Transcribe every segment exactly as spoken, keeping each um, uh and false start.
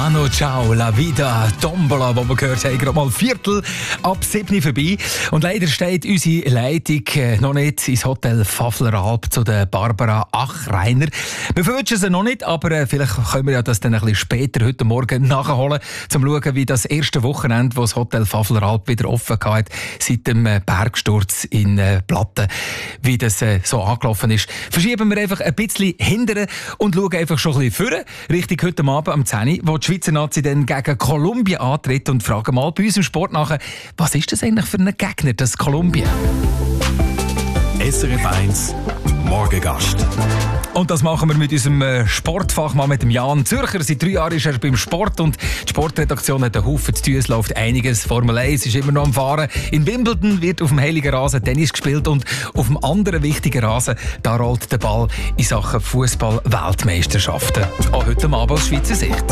Mano Ciao, La Vida Tombola, wo wir gehört haben, gerade mal Viertel ab sieben vorbei. Und leider steht unsere Leitung noch nicht ins Hotel Pfaffleralp zu der Barbara Achreiner. Wir wünschen sie noch nicht, aber vielleicht können wir ja das dann ein bisschen später heute Morgen nachholen, um zu schauen, wie das erste Wochenende, wo das Hotel Pfaffleralp wieder offen hat, seit dem Bergsturz in Platten, wie das so angelaufen ist. Verschieben wir einfach ein bisschen hinterher und schauen einfach schon ein bisschen vorne, Richtung heute Abend am zehn Uhr, wo die Schweizer Nazi dann gegen Kolumbien antritt, und fragen mal bei uns im Sport nachher, was ist das eigentlich für ein Gegner, das Kolumbien? S R F eins Morgengast. Und das machen wir mit unserem Sportfachmann, mit dem Jan Zürcher. Seit drei Jahren ist er beim Sport und die Sportredaktion hat einen Haufen zu tun. Es läuft einiges. Formel eins ist immer noch am Fahren. In Wimbledon wird auf dem heiligen Rasen Tennis gespielt und auf dem anderen wichtigen Rasen, da rollt der Ball in Sachen Fußball-Weltmeisterschaften. Auch heute Abend aus Schweizer Sicht.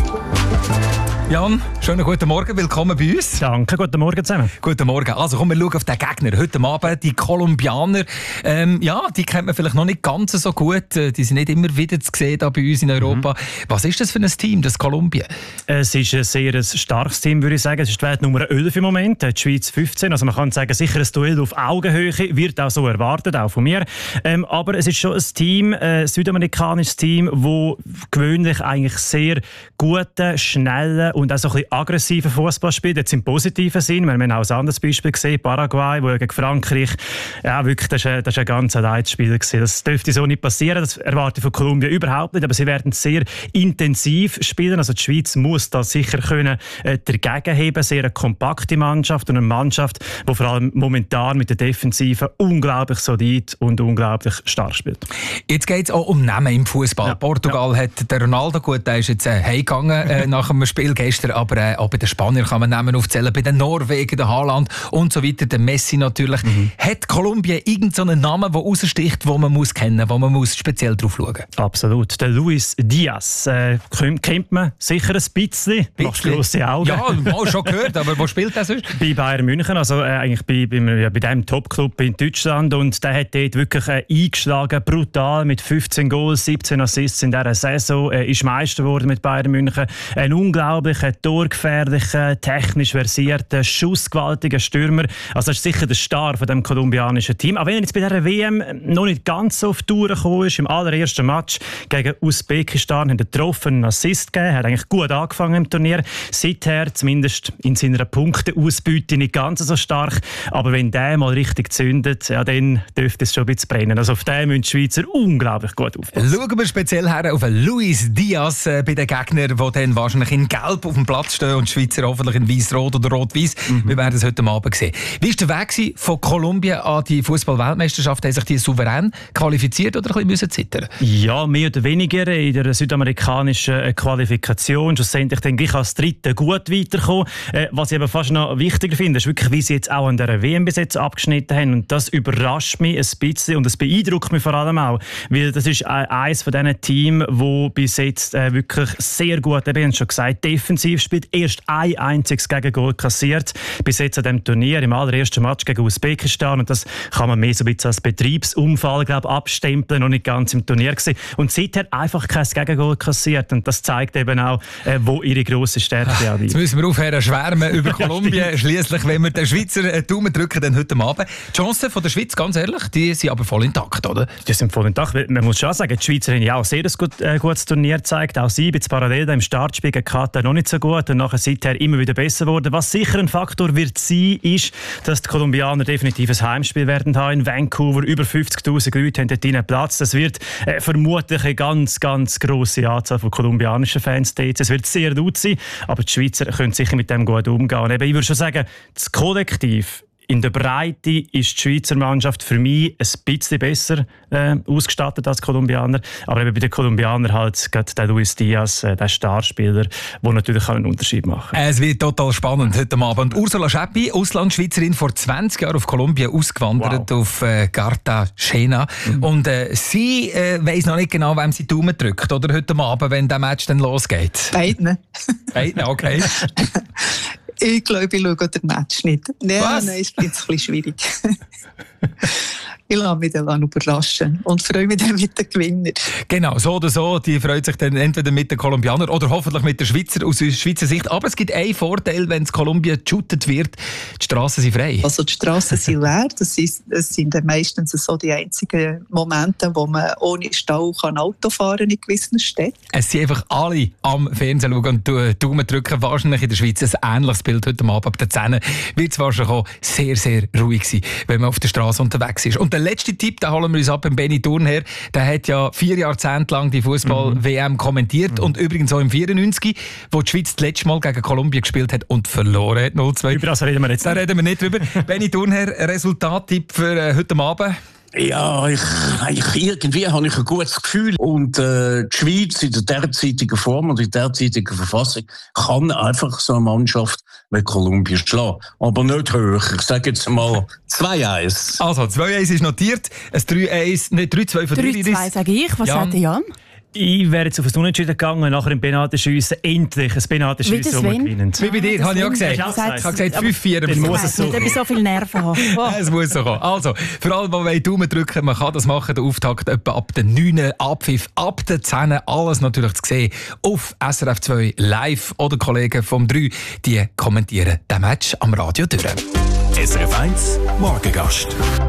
Jan, schönen guten Morgen, willkommen bei uns. Danke, guten Morgen zusammen. Guten Morgen. Also komm, wir schauen auf den Gegner. Heute Abend die Kolumbianer. Ähm, ja, die kennt man vielleicht noch nicht ganz so gut. Die sind nicht immer wieder zu sehen hier bei uns in Europa. Mhm. Was ist das für ein Team, das Kolumbien? Es ist ein sehr starkes Team, würde ich sagen. Es ist die Weltnummer elf im Moment, die Schweiz fünfzehn. Also man kann sagen, sicher ein Duell auf Augenhöhe, wird auch so erwartet, auch von mir. Ähm, aber es ist schon ein Team, ein südamerikanisches Team, das gewöhnlich eigentlich sehr guten, schnellen und auch so ein bisschen aggressiven Fußball spielt. Jetzt im positiven Sinn. Wir haben auch ein anderes Beispiel gesehen, Paraguay, wo gegen Frankreich, ja wirklich, das war ein, das ist ein ganz leichtes Spiel gewesen. Das dürfte so nicht passieren. Das erwarte ich von Kolumbien überhaupt nicht. Aber sie werden sehr intensiv spielen. Also die Schweiz muss da sicher können, äh, dagegen heben. Sehr eine kompakte Mannschaft und eine Mannschaft, die vor allem momentan mit der Defensive unglaublich solid und unglaublich stark spielt. Jetzt geht es auch um Namen im Fußball. Ja. Portugal ja. hat der Ronaldo, gut, der ist jetzt äh, heimgegangen äh, nach dem Spiel gestern, aber äh, auch bei den Spaniern kann man Namen aufzählen, bei den Norwegen, der Haaland und so weiter, der Messi natürlich. Mhm. Hat Kolumbien irgendeinen Namen, der raussticht, den man muss kennen, wo man muss speziell drauf schauen? Absolut. Der Luis Diaz äh, kennt man sicher ein bisschen. Machst grosse Augen. Ja, mal schon gehört, aber wo spielt er sonst? Bei Bayern München, also äh, eigentlich bei, bei, ja, bei diesem Top-Club in Deutschland, und der hat dort wirklich äh, eingeschlagen, brutal, mit fünfzehn Goals, siebzehn Assists in dieser Saison, äh, ist Meister geworden mit Bayern München. Ein unglaublicher, torgefährlicher, technisch versierter, schussgewaltiger Stürmer. Also das ist sicher der Star von dem kolumbianischen Team. Auch wenn er jetzt bei dieser W M noch nicht ganz so auf die Tour gekommen ist, im allerersten Match gegen Usbekistan hat er getroffen, einen Assist gegeben, hat eigentlich gut angefangen im Turnier. Seither, zumindest in seiner Punkteausbeute, nicht ganz so stark. Aber wenn der mal richtig zündet, ja, dann dürfte es schon ein bisschen brennen. Also auf den müssen die Schweizer unglaublich gut aufpassen. Schauen wir speziell her auf Luis Diaz äh, bei den Gegnern, die dann wahrscheinlich in Gelb auf dem Platz stehen und die Schweizer hoffentlich in Weiß-Rot oder Rot-Weiß. Mhm. Wir werden es heute Abend sehen. Wie war der Weg von Kolumbien an die Fußball-Weltmeisterschaft? Haben sich die souverän qualifiziert oder ein bisschen zittern? Ja, mehr oder weniger in der südamerikanischen Qualifikation. Schlussendlich denke ich, als Dritte gut weiterkommen. Äh, was ich aber fast noch wichtiger finde, ist wirklich, wie sie jetzt auch an der W M bis jetzt abgeschnitten haben. Und das überrascht mich ein bisschen und es beeindruckt mich vor allem auch. Weil das ist eines von diesen Teams, wo bis jetzt äh, wirklich sehr gut, ich habe schon gesagt, defensiv spielt. Erst ein einziges Gegengol kassiert. Bis jetzt an diesem Turnier, im allerersten Match gegen Usbekistan. Und das kann man mehr so ein bisschen als Betriebsunfall, glaube ich, abstempeln. Noch nicht ganz im Turnier gewesen. Und seither einfach kein Gegengol kassiert. Und das zeigt eben auch, äh, wo ihre grosse Stärke Ach, liegt. Jetzt müssen wir aufhören schwärmen über Kolumbien. Schliesslich, wenn wir den Schweizer Daumen drücken, dann heute Abend. Die Chancen von der Schweiz, ganz ehrlich, die sind aber voll intakt, oder? Die sind voll intakt. Man muss schon sagen, die Schweizer haben ja auch sehr ein gut, äh, gutes Turnier gezeigt. Auch sie, jetzt parallel im Startspiel gegen Katar noch nicht so gut und nachher seither immer wieder besser geworden. Was sicher ein Faktor wird sein, ist, dass die Kolumbianer definitiv ein Heimspiel werden haben in Vancouver. Über fünfzigtausend Leute haben dort einen Platz. Das wird äh, vermutlich eine ganz, ganz grosse Anzahl von kolumbianischen Fans dort. Es wird sehr laut sein, aber die Schweizer können sicher mit dem gut umgehen. Und eben, ich würde schon sagen, das Kollektiv in der Breite ist die Schweizer Mannschaft für mich ein bisschen besser äh, ausgestattet als die Kolumbianer. Aber eben bei den Kolumbianern halt gerade der Luis Diaz, äh, der Starspieler, der natürlich einen Unterschied machen kann. Es wird total spannend heute Abend. Ursula Schäppi, Auslandschweizerin, vor zwanzig Jahren auf Kolumbien ausgewandert, wow. auf äh, Cartagena. Mhm. Und äh, sie äh, weiss noch nicht genau, wem sie die Daumen drückt, oder heute Abend, wenn der Match dann losgeht. Beiden. Beiden, okay. Ich glaube, ich schaue den Match nicht. Ja, Was? nein, ist ein bisschen schwierig. Ich lasse mich dann überraschen und freue mich dann mit den Gewinnern. Genau, so oder so. Die freut sich dann entweder mit den Kolumbianern oder hoffentlich mit den Schweizer aus Schweizer Sicht. Aber es gibt einen Vorteil, wenn es Kolumbien geshootet wird. Die Strassen sind frei. Also die Strassen sind leer. Das, ist, das sind dann meistens so die einzigen Momente, wo man ohne Stau kann Auto fahren kann in gewissen Städten. Es sind einfach alle am Fernsehen schauen und die Daumen drücken. Wahrscheinlich in der Schweiz ein ähnliches Bild heute Abend ab der zehn wird es wahrscheinlich auch sehr, sehr ruhig sein, wenn man auf der Straße unterwegs ist. Und der letzte Tipp, den holen wir uns ab, beim Benny Thurnherr. Der hat ja vier Jahrzehnte lang die Fußball-W M kommentiert mhm. und übrigens auch im vierundneunzig, wo die Schweiz das letzte Mal gegen Kolumbien gespielt hat und verloren hat, null zwei. Über das reden wir jetzt. Da reden wir nicht drüber. Benny Thurnherr, Resultattipp für äh, heute Abend? Ja, ich, ich, irgendwie habe ich ein gutes Gefühl. Und äh, die Schweiz in der derzeitigen Form und in der derzeitigen Verfassung kann einfach so eine Mannschaft wie Kolumbien schlagen. Aber nicht höher. Ich sage jetzt mal zwei eins. Also, zwei eins ist notiert. Ein drei eins, nicht drei zwei für drei zwei sage ich. Was sagt Jan? Ich wäre jetzt auf ein Unentschieden gegangen, nachher im Penaltyschiessen endlich ein Penaltyschiessen, das wir gewinnen. Wie bei dir, habe ich auch gesagt. Ich habe gesagt fünf vier. Dann muss es so kommen. Ich so viele Nerven haben. Oh. Es muss so kommen. Also, für alle, die Daumen drücken, man kann das machen. Der Auftakt etwa ab der neun, Abpfiff ab der zehn. Alles natürlich zu sehen auf S R F zwei live oder Kollegen vom drei, die kommentieren den Match am Radio durch. S R F eins Morgengast.